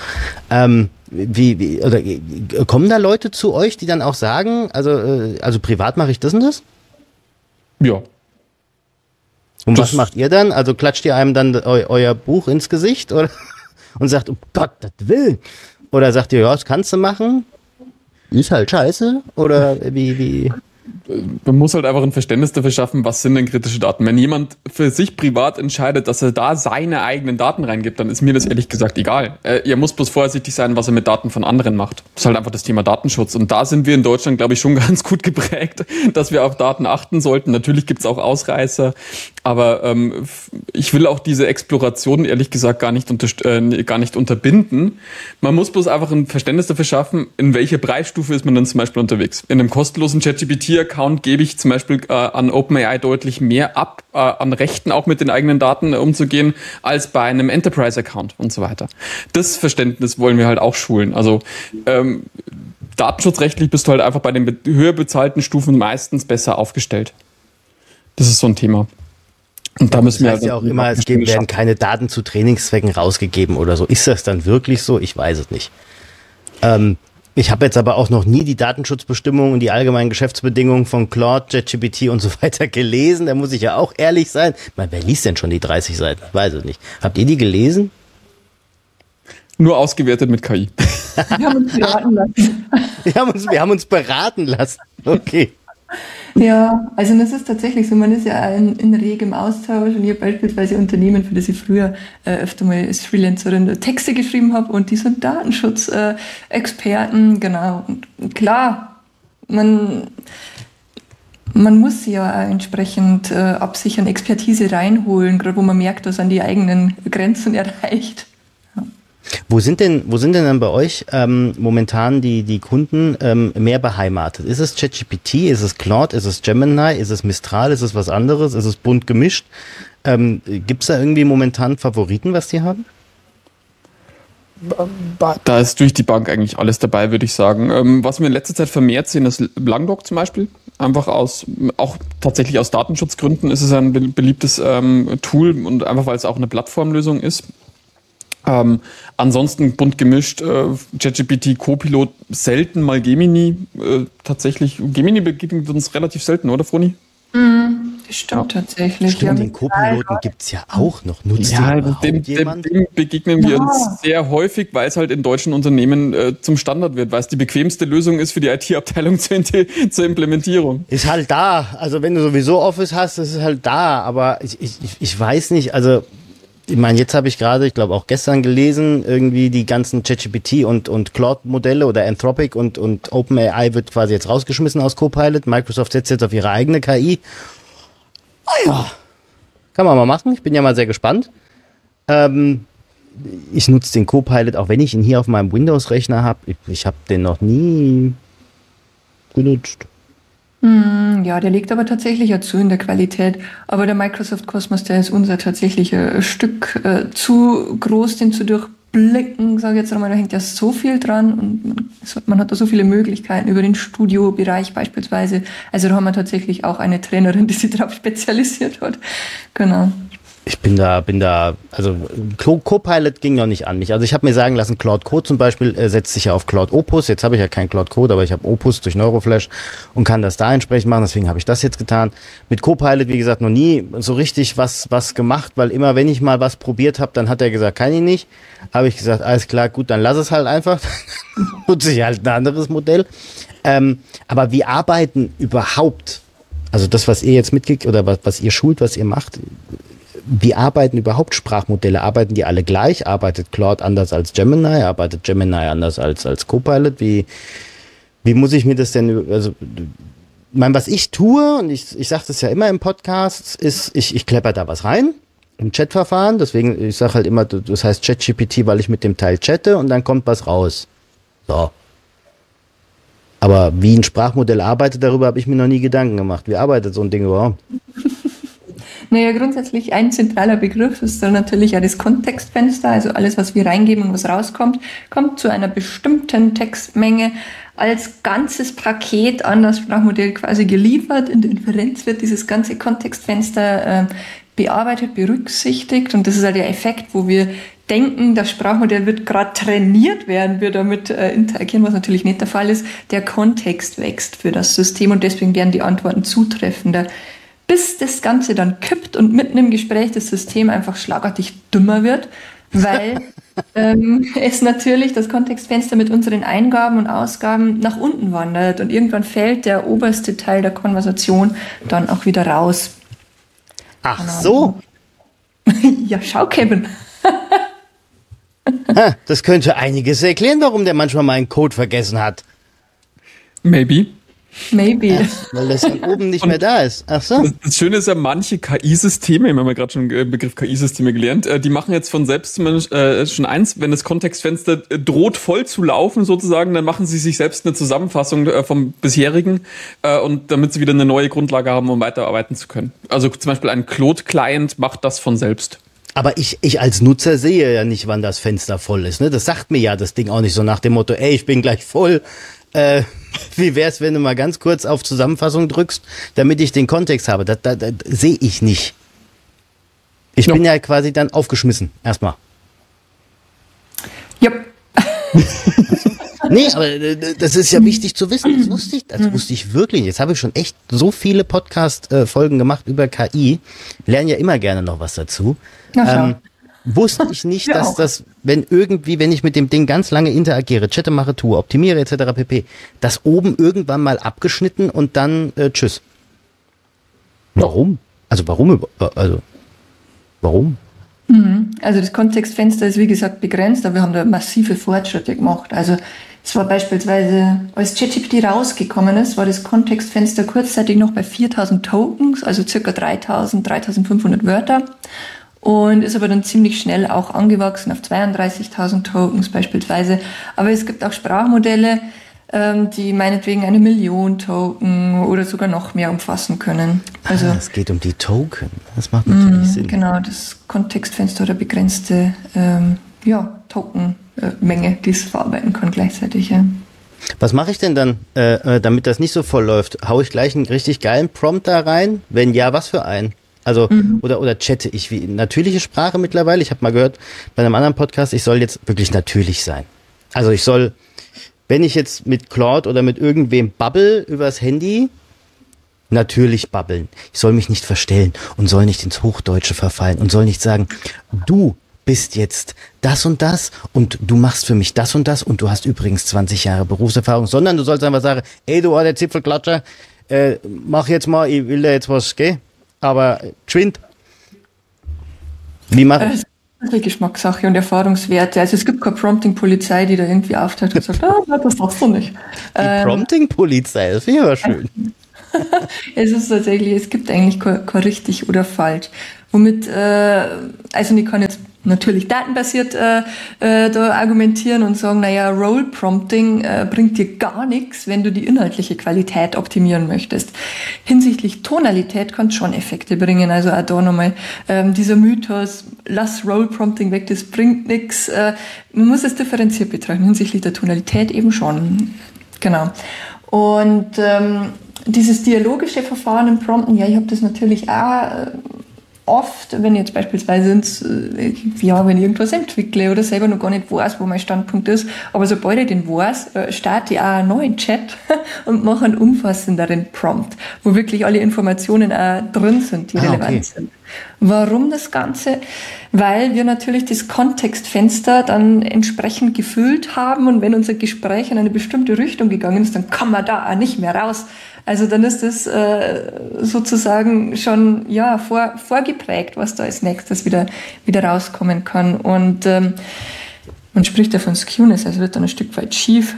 Oder kommen da Leute zu euch, die dann auch sagen, also privat mache ich das und das? Ja. Und was macht ihr dann? Also klatscht ihr einem dann euer Buch ins Gesicht oder und sagt, um Gottes Willen? Oder sagt ihr, ja, das kannst du machen? Ist halt scheiße? Oder wie? Man muss halt einfach ein Verständnis dafür schaffen, was sind denn kritische Daten. Wenn jemand für sich privat entscheidet, dass er da seine eigenen Daten reingibt, dann ist mir das ehrlich gesagt egal. Er muss bloß vorsichtig sein, was er mit Daten von anderen macht. Das ist halt einfach das Thema Datenschutz. Und da sind wir in Deutschland, glaube ich, schon ganz gut geprägt, dass wir auf Daten achten sollten. Natürlich gibt es auch Ausreißer, Aber ich will auch diese Exploration ehrlich gesagt gar nicht unterbinden. Man muss bloß einfach ein Verständnis dafür schaffen, in welcher Preisstufe ist man dann zum Beispiel unterwegs. In einem kostenlosen ChatGPT-Account gebe ich zum Beispiel an OpenAI deutlich mehr ab, an Rechten auch mit den eigenen Daten umzugehen, als bei einem Enterprise-Account und so weiter. Das Verständnis wollen wir halt auch schulen. Also datenschutzrechtlich bist du halt einfach bei den höher bezahlten Stufen meistens besser aufgestellt. Das ist so ein Thema. Und da müssen das heißt ja auch immer, es werden keine Daten zu Trainingszwecken rausgegeben oder so. Ist das dann wirklich so? Ich weiß es nicht. Ich habe jetzt aber auch noch nie die Datenschutzbestimmungen und die allgemeinen Geschäftsbedingungen von Claude, ChatGPT und so weiter gelesen. Da muss ich ja auch ehrlich sein. Ich meine, wer liest denn schon die 30 Seiten? Ich weiß es nicht. Habt ihr die gelesen? Nur ausgewertet mit KI. Wir haben uns beraten lassen. Wir haben uns beraten lassen. Okay. Ja, also das ist tatsächlich so, man ist ja in regem Austausch und ich habe beispielsweise Unternehmen, für das ich früher öfter mal als Freelancerin Texte geschrieben habe und die sind Datenschutzexperten, genau. Und klar, man muss ja entsprechend absichern, Expertise reinholen, gerade wo man merkt, dass an die eigenen Grenzen erreicht. Wo sind denn dann bei euch momentan die Kunden mehr beheimatet? Ist es ChatGPT, ist es Claude, ist es Gemini, ist es Mistral, ist es was anderes, ist es bunt gemischt? Gibt es da irgendwie momentan Favoriten, was die haben? Da ist durch die Bank eigentlich alles dabei, würde ich sagen. Was wir in letzter Zeit vermehrt sehen, ist Langdoc zum Beispiel. Einfach auch tatsächlich aus Datenschutzgründen ist es ein beliebtes Tool und einfach, weil es auch eine Plattformlösung ist. Ansonsten bunt gemischt, ChatGPT, Copilot, selten mal Gemini. Tatsächlich, Gemini begegnet uns relativ selten, oder Froni? Stimmt tatsächlich. Stimmt, den Copiloten gibt es ja auch noch. Nutzt dem begegnen wir uns sehr häufig, weil es halt in deutschen Unternehmen zum Standard wird, weil es die bequemste Lösung ist für die IT-Abteilung zur Implementierung. Ist halt da. Also wenn du sowieso Office hast, ist es halt da. Aber ich weiß nicht, also ich meine, jetzt habe ich gerade, ich glaube auch gestern gelesen, irgendwie die ganzen ChatGPT und Claude-Modelle oder Anthropic und OpenAI wird quasi jetzt rausgeschmissen aus Copilot. Microsoft setzt jetzt auf ihre eigene KI. Ja, kann man mal machen. Ich bin ja mal sehr gespannt. Ich nutze den Copilot, auch wenn ich ihn hier auf meinem Windows-Rechner habe. Ich habe den noch nie genutzt. Ja, der liegt aber tatsächlich ja zu in der Qualität. Aber der Microsoft Cosmos, der ist unser tatsächlich Stück zu groß, den zu durchblicken, sage ich jetzt einmal. Da hängt ja so viel dran und man hat da so viele Möglichkeiten über den Studiobereich beispielsweise. Also da haben wir tatsächlich auch eine Trainerin, die sich darauf spezialisiert hat. Genau. Ich bin da, also Copilot ging noch nicht an mich. Also ich habe mir sagen lassen, Claude Code zum Beispiel setzt sich ja auf Claude Opus. Jetzt habe ich ja kein Claude Code, aber ich habe Opus durch Neuroflash und kann das da entsprechend machen. Deswegen habe ich das jetzt getan. Mit Copilot, wie gesagt, noch nie so richtig was gemacht, weil immer, wenn ich mal was probiert habe, dann hat er gesagt, kann ich nicht. Habe ich gesagt, alles klar, gut, dann lass es halt einfach. Nutze ich halt ein anderes Modell. Aber wie arbeiten überhaupt, also das, was ihr jetzt mitkriegt oder was ihr schult, was ihr macht, wie arbeiten überhaupt Sprachmodelle? Arbeiten die alle gleich? Arbeitet Claude anders als Gemini? Arbeitet Gemini anders als Copilot? Wie muss ich mir das denn, also, was ich tue, und ich sage das ja immer im Podcast, ist, ich klepper da was rein, im Chatverfahren, deswegen, ich sage halt immer, das heißt ChatGPT, weil ich mit dem Teil chatte und dann kommt was raus. So. Aber wie ein Sprachmodell arbeitet, darüber habe ich mir noch nie Gedanken gemacht. Wie arbeitet so ein Ding überhaupt? Naja, grundsätzlich ein zentraler Begriff ist dann natürlich ja das Kontextfenster, also alles, was wir reingeben und was rauskommt, kommt zu einer bestimmten Textmenge als ganzes Paket an das Sprachmodell quasi geliefert. In der Inferenz wird dieses ganze Kontextfenster bearbeitet, berücksichtigt und das ist halt der Effekt, wo wir denken, das Sprachmodell wird gerade trainiert, während wir damit interagieren, was natürlich nicht der Fall ist. Der Kontext wächst für das System und deswegen werden die Antworten zutreffender. Bis das Ganze dann kippt und mitten im Gespräch das System einfach schlagartig dümmer wird, weil es natürlich das Kontextfenster mit unseren Eingaben und Ausgaben nach unten wandert und irgendwann fällt der oberste Teil der Konversation dann auch wieder raus. Ach so. Ja, schau, Kevin. Das könnte einiges erklären, warum der manchmal meinen Code vergessen hat. Maybe. Maybe. Weil das dann oben nicht mehr da ist. Ach so. Das Schöne ist ja, manche KI-Systeme, wir haben ja gerade schon den Begriff KI-Systeme gelernt, die machen jetzt von selbst zumindest schon eins, wenn das Kontextfenster droht voll zu laufen sozusagen, dann machen sie sich selbst eine Zusammenfassung vom bisherigen und damit sie wieder eine neue Grundlage haben, um weiterarbeiten zu können. Also zum Beispiel ein Claude-Client macht das von selbst. Aber ich als Nutzer sehe ja nicht, wann das Fenster voll ist. Ne? Das sagt mir ja das Ding auch nicht so nach dem Motto, ey, ich bin gleich voll. Wie wär's, wenn du mal ganz kurz auf Zusammenfassung drückst, damit ich den Kontext habe? Das sehe ich nicht. Ich bin ja quasi dann aufgeschmissen, erstmal. Yep. Nee, aber das ist ja wichtig zu wissen. Das wusste ich wirklich. Jetzt habe ich schon echt so viele Podcast-Folgen gemacht über KI. Lerne ja immer gerne noch was dazu. Wusste ich nicht, Ja, dass auch. das, wenn ich mit dem Ding ganz lange interagiere, chatte, mache, tue, optimiere etc. pp., das oben irgendwann mal abgeschnitten und dann tschüss. Warum? Warum? Also das Kontextfenster ist wie gesagt begrenzt, aber wir haben da massive Fortschritte gemacht. Also es war beispielsweise, als ChatGPT rausgekommen ist, war das Kontextfenster kurzzeitig noch bei 4000 Tokens, also circa 3500 Wörter. Und ist aber dann ziemlich schnell auch angewachsen auf 32.000 Tokens beispielsweise. Aber es gibt auch Sprachmodelle, die meinetwegen 1 Million Token oder sogar noch mehr umfassen können. Also Es geht um die Token. Das macht natürlich Sinn. genau, das Kontextfenster oder begrenzte Tokenmenge, die es verarbeiten kann gleichzeitig. Ja. Was mache ich denn dann, damit das nicht so voll läuft? Hau ich gleich einen richtig geilen Prompt da rein? Wenn ja, was für einen? Also, oder chatte ich wie natürliche Sprache mittlerweile? Ich habe mal gehört bei einem anderen Podcast, ich soll jetzt wirklich natürlich sein. Also ich soll, wenn ich jetzt mit Claude oder mit irgendwem babbel übers Handy, natürlich babbeln. Ich soll mich nicht verstellen und soll nicht ins Hochdeutsche verfallen und soll nicht sagen, du bist jetzt das und du machst für mich das und du hast übrigens 20 Jahre Berufserfahrung, sondern du sollst einfach sagen, ey du alter Zipfelklatscher, mach jetzt mal, ich will da jetzt was, gell? Aber geschwind. Wie mache ich? Das ist eine Geschmackssache und Erfahrungswerte. Also es gibt keine Prompting-Polizei, die da irgendwie auftaucht und sagt, das machst du nicht. Die Prompting-Polizei, das finde ich aber schön. Es ist tatsächlich, es gibt eigentlich kein richtig oder falsch. Womit, also ich kann jetzt natürlich datenbasiert da argumentieren und sagen, naja, Role Prompting bringt dir gar nichts, wenn du die inhaltliche Qualität optimieren möchtest. Hinsichtlich Tonalität kann es schon Effekte bringen. Also auch da nochmal dieser Mythos, lass Role Prompting weg, das bringt nichts. Man muss es differenziert betrachten, hinsichtlich der Tonalität eben schon. Genau. Und dieses dialogische Verfahren im Prompten, ja, ich habe das natürlich auch oft, wenn ich jetzt beispielsweise wenn ich irgendwas entwickle oder selber noch gar nicht weiß, wo mein Standpunkt ist, aber sobald ich den weiß, starte ich auch einen neuen Chat und mache einen umfassenderen Prompt, wo wirklich alle Informationen auch drin sind, die relevant sind. Warum das Ganze? Weil wir natürlich das Kontextfenster dann entsprechend gefüllt haben und wenn unser Gespräch in eine bestimmte Richtung gegangen ist, dann kann man da auch nicht mehr raus. Also dann ist es sozusagen schon vorgeprägt, was da als nächstes wieder rauskommen kann. Und man spricht ja von Skewness, also wird dann ein Stück weit schief.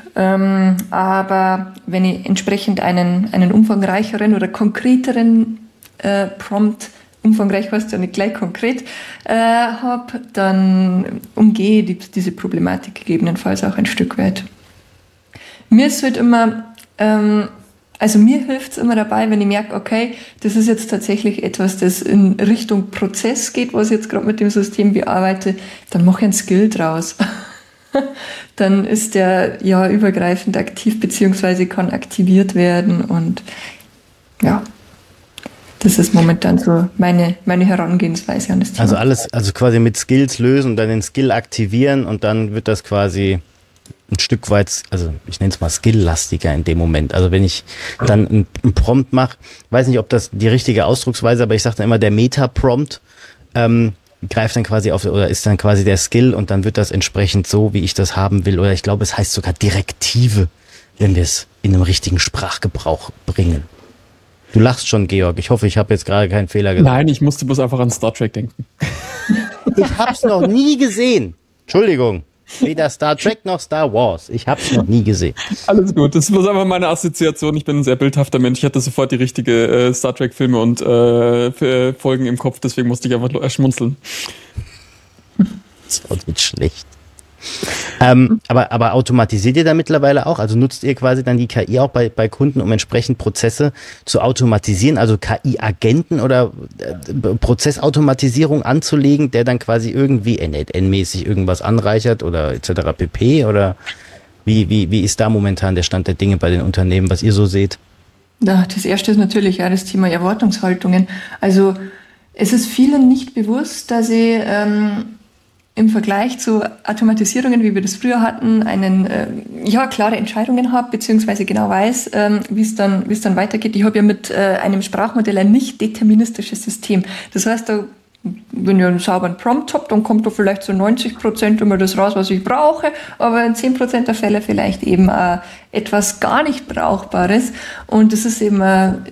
Aber wenn ich entsprechend einen umfangreicheren oder konkreteren Prompt, umfangreich heißt ja nicht gleich konkret, habe, dann umgehe ich diese Problematik gegebenenfalls auch ein Stück weit. Mir ist halt immer... Also mir hilft es immer dabei, wenn ich merke, okay, das ist jetzt tatsächlich etwas, das in Richtung Prozess geht, was ich jetzt gerade mit dem System bearbeite, dann mache ich einen Skill draus. Dann ist der übergreifend aktiv beziehungsweise kann aktiviert werden und ja, das ist momentan so meine Herangehensweise an das Thema. Also quasi mit Skills lösen und dann den Skill aktivieren und dann wird das quasi ein Stück weit, also ich nenne es mal skilllastiger in dem Moment. Also wenn ich dann einen Prompt mache, weiß nicht, ob das die richtige Ausdrucksweise, aber ich sage dann immer, der Meta-Prompt greift dann quasi auf, oder ist dann quasi der Skill und dann wird das entsprechend so, wie ich das haben will. Oder ich glaube, es heißt sogar Direktive, wenn wir es in einem richtigen Sprachgebrauch bringen. Du lachst schon, Georg. Ich hoffe, ich habe jetzt gerade keinen Fehler gesagt. Nein, ich musste bloß einfach an Star Trek denken. Ich habe es noch nie gesehen. Entschuldigung. Weder Star Trek noch Star Wars. Ich hab's noch nie gesehen. Alles gut, das war einfach meine Assoziation. Ich bin ein sehr bildhafter Mensch. Ich hatte sofort die richtige Star Trek-Filme und Folgen im Kopf, deswegen musste ich einfach schmunzeln. Das war nicht schlecht. Aber automatisiert ihr da mittlerweile auch? Also nutzt ihr quasi dann die KI auch bei Kunden, um entsprechend Prozesse zu automatisieren, also KI-Agenten oder Prozessautomatisierung anzulegen, der dann quasi irgendwie NLN-mäßig irgendwas anreichert oder etc. pp. Oder wie ist da momentan der Stand der Dinge bei den Unternehmen, was ihr so seht? Ja, das erste ist natürlich ja das Thema Erwartungshaltungen. Also es ist vielen nicht bewusst, dass sie im Vergleich zu Automatisierungen, wie wir das früher hatten, klare Entscheidungen habe, beziehungsweise genau weiß, wie es dann weitergeht. Ich habe ja mit einem Sprachmodell ein nicht deterministisches System. Das heißt, wenn ich einen sauberen Prompt habe, dann kommt da vielleicht so 90% immer das raus, was ich brauche, aber in 10% der Fälle vielleicht eben etwas gar nicht Brauchbares. Und das ist eben, ein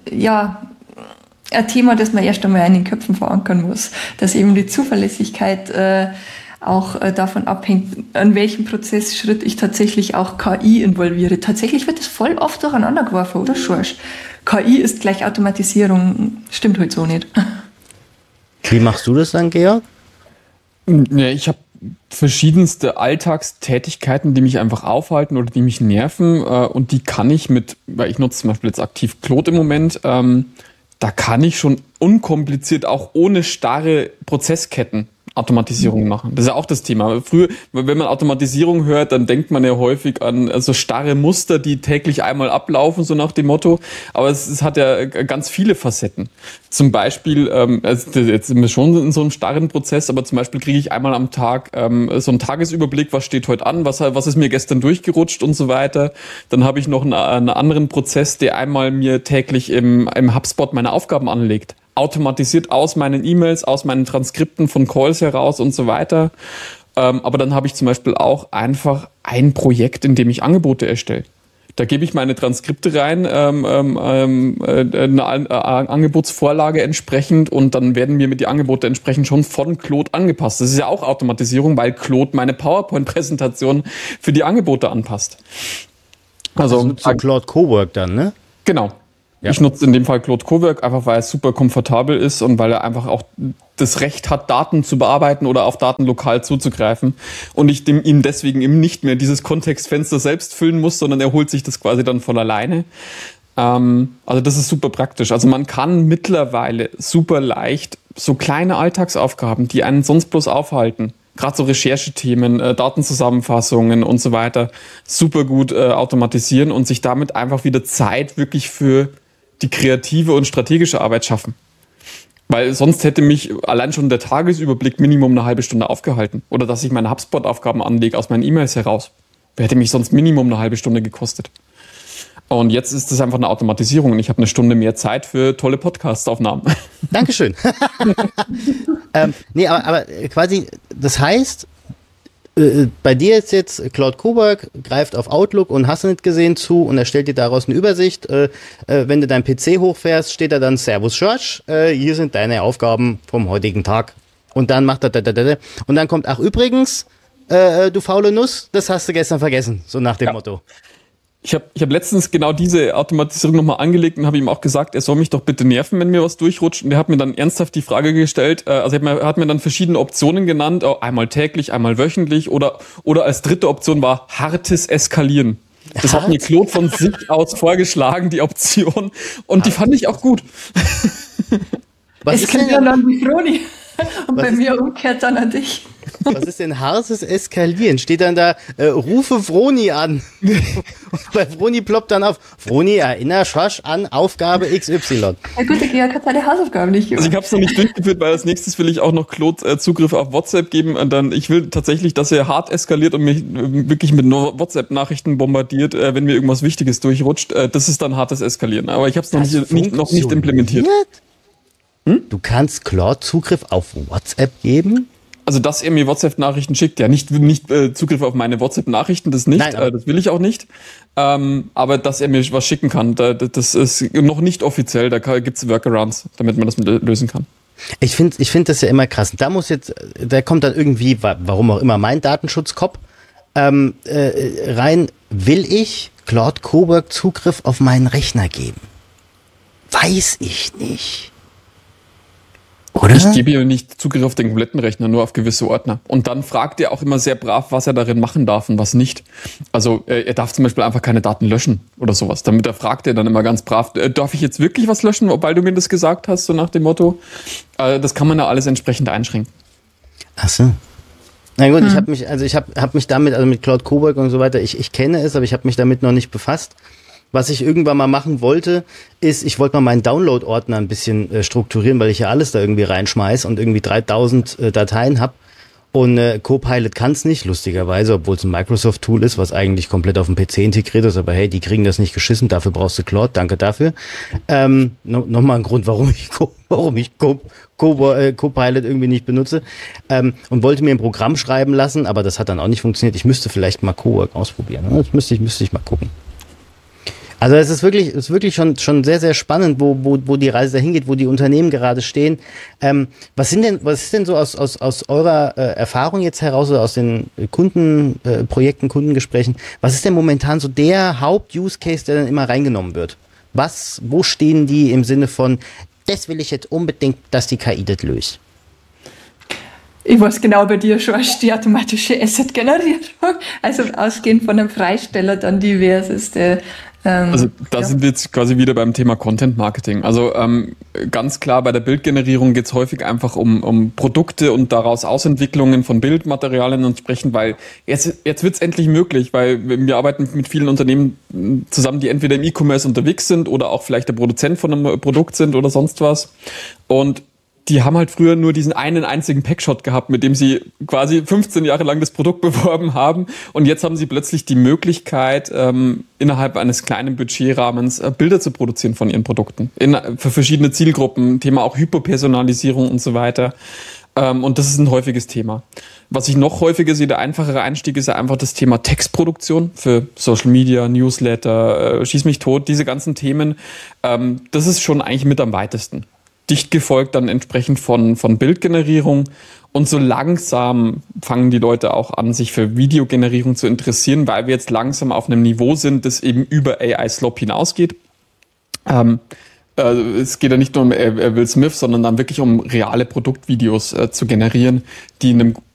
Thema, das man erst einmal in den Köpfen verankern muss, dass eben die Zuverlässigkeit auch davon abhängt, an welchem Prozessschritt ich tatsächlich auch KI involviere. Tatsächlich wird das voll oft durcheinander geworfen, oder Schorsch? KI ist gleich Automatisierung. Stimmt halt so nicht. Wie machst du das dann, Georg? Ja, ich habe verschiedenste Alltagstätigkeiten, die mich einfach aufhalten oder die mich nerven. Und die kann ich weil ich nutze zum Beispiel jetzt aktiv Claude im Moment, da kann ich schon unkompliziert, auch ohne starre Prozessketten, Automatisierung machen. Das ist ja auch das Thema. Früher, wenn man Automatisierung hört, dann denkt man ja häufig an so starre Muster, die täglich einmal ablaufen, so nach dem Motto. Aber es hat ja ganz viele Facetten. Zum Beispiel, jetzt sind wir schon in so einem starren Prozess, aber zum Beispiel kriege ich einmal am Tag so einen Tagesüberblick, was steht heute an, was ist mir gestern durchgerutscht und so weiter. Dann habe ich noch einen anderen Prozess, der einmal mir täglich im HubSpot meine Aufgaben anlegt. Automatisiert aus meinen E-Mails, aus meinen Transkripten von Calls heraus und so weiter. Aber dann habe ich zum Beispiel auch einfach ein Projekt, in dem ich Angebote erstelle. Da gebe ich meine Transkripte rein, eine Angebotsvorlage entsprechend und dann werden mir die Angebote entsprechend schon von Claude angepasst. Das ist ja auch Automatisierung, weil Claude meine PowerPoint-Präsentation für die Angebote anpasst. Also nutzt du Claude Cowork dann, ne? Genau. Ja. Ich nutze in dem Fall Claude Cowork, einfach weil es super komfortabel ist und weil er einfach auch das Recht hat, Daten zu bearbeiten oder auf Daten lokal zuzugreifen und ich ihm deswegen eben nicht mehr dieses Kontextfenster selbst füllen muss, sondern er holt sich das quasi dann von alleine. Also das ist super praktisch. Also man kann mittlerweile super leicht so kleine Alltagsaufgaben, die einen sonst bloß aufhalten, gerade so Recherchethemen, Datenzusammenfassungen und so weiter, super gut automatisieren und sich damit einfach wieder Zeit wirklich für die kreative und strategische Arbeit schaffen. Weil sonst hätte mich allein schon der Tagesüberblick Minimum eine halbe Stunde aufgehalten. Oder dass ich meine HubSpot-Aufgaben anlege aus meinen E-Mails heraus. Hätte mich sonst Minimum eine halbe Stunde gekostet. Und jetzt ist das einfach eine Automatisierung und ich habe eine Stunde mehr Zeit für tolle Podcast-Aufnahmen. Dankeschön. Aber quasi, das heißt, bei dir ist jetzt Claude Cowork greift auf Outlook und hast du nicht gesehen zu und erstellt dir daraus eine Übersicht. Wenn du deinen PC hochfährst, steht da dann Servus George, hier sind deine Aufgaben vom heutigen Tag. Und dann macht er und dann kommt, ach übrigens, du faule Nuss, das hast du gestern vergessen, so nach dem Motto. Ich hab letztens genau diese Automatisierung nochmal angelegt und habe ihm auch gesagt, er soll mich doch bitte nerven, wenn mir was durchrutscht. Und er hat mir dann ernsthaft die Frage gestellt, er hat mir dann verschiedene Optionen genannt, einmal täglich, einmal wöchentlich oder als dritte Option war hartes Eskalieren. Das hat mir Claude von sich aus vorgeschlagen, die Option. Und die fand ich auch gut. Was ist denn dann an die Froni? Und bei mir umkehrt dann an dich. Was ist denn hartes Eskalieren? Steht dann da, rufe Vroni an. Und bei Vroni ploppt dann auf, Vroni, erinnere Schorsch an Aufgabe XY. Ja gut, der Georg hat seine Hausaufgaben nicht gemacht. Also ich habe es noch nicht durchgeführt, weil als nächstes will ich auch noch Claude Zugriff auf WhatsApp geben. Und dann, ich will tatsächlich, dass er hart eskaliert und mich wirklich mit WhatsApp-Nachrichten bombardiert, wenn mir irgendwas Wichtiges durchrutscht. Das ist dann hartes Eskalieren. Aber ich habe es noch nicht implementiert. Du kannst Claude Zugriff auf WhatsApp geben? Also, dass er mir WhatsApp-Nachrichten schickt, ja, nicht Zugriff auf meine WhatsApp-Nachrichten, das nicht, nein, das will ich auch nicht. Aber dass er mir was schicken kann, das ist noch nicht offiziell, da gibt's Workarounds, damit man das lösen kann. Ich find das ja immer krass. Da kommt dann irgendwie, warum auch immer, mein Datenschutzkopf Rein, will ich Claude Coburg Zugriff auf meinen Rechner geben? Weiß ich nicht. Oder? Ich gebe ihm nicht Zugriff auf den kompletten Rechner, nur auf gewisse Ordner. Und dann fragt er auch immer sehr brav, was er darin machen darf und was nicht. Also er darf zum Beispiel einfach keine Daten löschen oder sowas. Damit fragt er dann immer ganz brav, darf ich jetzt wirklich was löschen, weil du mir das gesagt hast, so nach dem Motto. Das kann man ja alles entsprechend einschränken. Ach so. Na gut, ich habe mich damit, also mit Claude Coburg und so weiter, ich kenne es, aber ich habe mich damit noch nicht befasst. Was ich irgendwann mal machen wollte, ist, ich wollte mal meinen Download-Ordner ein bisschen strukturieren, weil ich ja alles da irgendwie reinschmeiß und irgendwie 3000 Dateien habe. Und Copilot kann es nicht, lustigerweise, obwohl es ein Microsoft-Tool ist, was eigentlich komplett auf dem PC integriert ist. Aber hey, die kriegen das nicht geschissen, dafür brauchst du Claude, danke dafür. Nochmal ein Grund, warum ich Copilot irgendwie nicht benutze. Und wollte mir ein Programm schreiben lassen, aber das hat dann auch nicht funktioniert. Ich müsste vielleicht mal Cowork ausprobieren. Das müsste ich mal gucken. Also es ist wirklich schon sehr, sehr spannend, wo die Reise dahin geht, wo die Unternehmen gerade stehen. Was ist denn so aus eurer Erfahrung jetzt heraus oder aus den Kundenprojekten, Kundengesprächen, was ist denn momentan so der Haupt-Use-Case, der dann immer reingenommen wird? Wo stehen die im Sinne von, das will ich jetzt unbedingt, dass die KI das löst? Ich weiß genau bei dir schon, die automatische Asset-Generierung, also ausgehend von einem Freisteller dann diverseste. Also da sind wir jetzt quasi wieder beim Thema Content Marketing. Also ganz klar, bei der Bildgenerierung geht es häufig einfach um Produkte und daraus Ausentwicklungen von Bildmaterialien entsprechend, weil jetzt wird es endlich möglich, weil wir arbeiten mit vielen Unternehmen zusammen, die entweder im E-Commerce unterwegs sind oder auch vielleicht der Produzent von einem Produkt sind oder sonst was. Und die haben halt früher nur diesen einen einzigen Packshot gehabt, mit dem sie quasi 15 Jahre lang das Produkt beworben haben. Und jetzt haben sie plötzlich die Möglichkeit, innerhalb eines kleinen Budgetrahmens Bilder zu produzieren von ihren Produkten. Für verschiedene Zielgruppen, Thema auch Hyperpersonalisierung und so weiter. Und das ist ein häufiges Thema. Was ich noch häufiger sehe, der einfachere Einstieg ist ja einfach das Thema Textproduktion für Social Media, Newsletter, Schieß mich tot, diese ganzen Themen. Das ist schon eigentlich mit am weitesten. Dicht gefolgt dann entsprechend von Bildgenerierung. Und so langsam fangen die Leute auch an, sich für Videogenerierung zu interessieren, weil wir jetzt langsam auf einem Niveau sind, das eben über AI-Slop hinausgeht. Es geht ja nicht nur um Will Smith, sondern dann wirklich um reale Produktvideos zu generieren, die in einem